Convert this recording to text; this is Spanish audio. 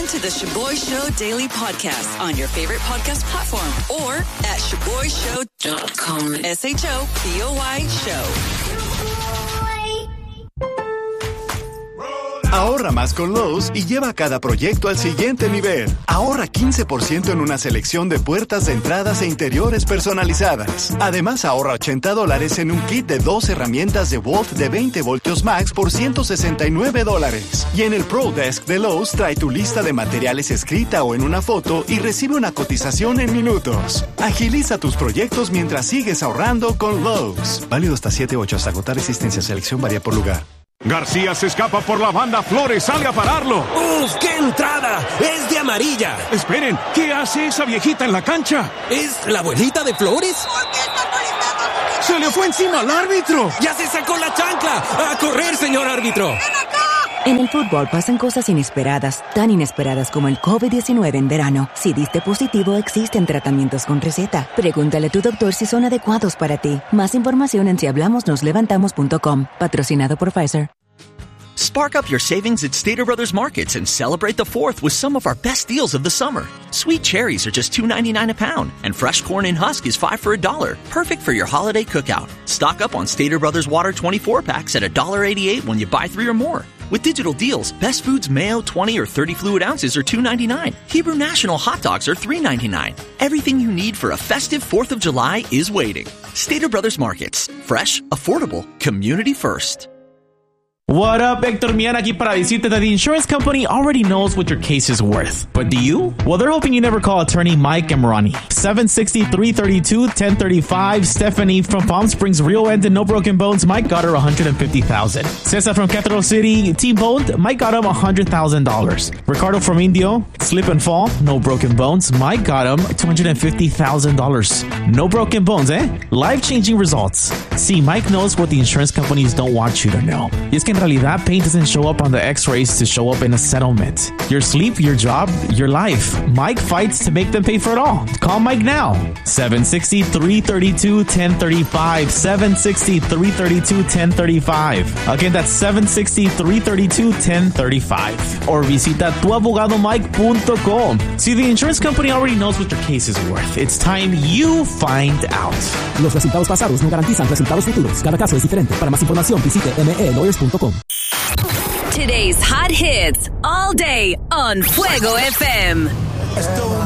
to the Shaboy Show Daily Podcast on your favorite podcast platform or at ShaboyShow.com. SHOBOY Show. Ahorra más con Lowe's y lleva cada proyecto al siguiente nivel. Ahorra 15% en una selección de puertas de entradas e interiores personalizadas. Además, ahorra $80 en un kit de 2 herramientas de Wolf de 20 voltios max por $169. Y en el Pro Desk de Lowe's trae tu lista de materiales escrita o en una foto y recibe una cotización en minutos. Agiliza tus proyectos mientras sigues ahorrando con Lowe's. Válido hasta 7/8 hasta agotar existencia. Selección varía por lugar. García se escapa por la banda. Flores sale a pararlo. ¡Uf, qué entrada! ¡Es de amarilla! Esperen, ¿qué hace esa viejita en la cancha? ¿Es la abuelita de Flores? ¡Se le fue encima al árbitro! ¡Ya se sacó la chancla! ¡A correr, señor árbitro! En el fútbol pasan cosas inesperadas, tan inesperadas como el COVID-19 en verano. Si diste positivo, existen tratamientos con receta. Pregúntale a tu doctor si son adecuados para ti. Más información en sihablamosnoslevantamos.com. Patrocinado por Pfizer. Spark up your savings at Stater Brothers Markets and celebrate the 4th with some of our best deals of the summer. Sweet cherries are just $2.99 a pound, and fresh corn in husk is 5 for $1. Perfect for your holiday cookout. Stock up on Stater Brothers Water 24 packs at $1.88 when you buy 3 or more. With digital deals, Best Foods Mayo 20 or 30 fluid ounces are $2.99. Hebrew National hot dogs are $3.99. Everything you need for a festive 4th of July is waiting. Stater Brothers Markets. Fresh, affordable, community first. What up, Hector Mian aquí para decirte that the insurance company already knows what your case is worth. But do you? Well, they're hoping you never call attorney Mike Emirani. 760-332-1035. Stephanie from Palm Springs, Rio End, and No Broken Bones. Mike got her $150,000. Cesar from Capital City, T-boned. Mike got him $100,000. Ricardo from Indio, slip and fall, no broken bones. Mike got him $250,000. No broken bones, eh? Life-changing results. See, Mike knows what the insurance companies don't want you to know. Y es que en realidad, pain doesn't show up on the x-rays to show up in a settlement. Your sleep, your job, your life. Mike fights to make them pay for it all. Call Mike now. 760-332-1035. 760-332-1035. Again, that's 760-332-1035. Or visita tuabogadomike.com. See, the insurance company already knows what your case is worth. It's time you find out. Los resultados pasados no garantizan resultados futuros. Cada caso es diferente. Para más información, visite melawyers.com. Today's hot hits all day on Fuego FM.